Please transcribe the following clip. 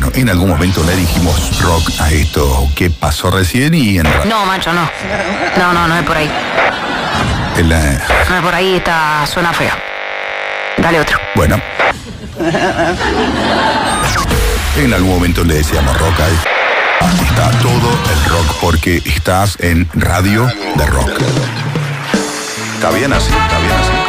en algún momento le dijimos rock a esto que pasó recién y en No, macho, no. No es por ahí. No es por ahí, suena feo. Dale otro. Bueno. En algún momento le decíamos rock a esto. Está todo el rock porque estás en radio de rock. Está bien así, está bien así.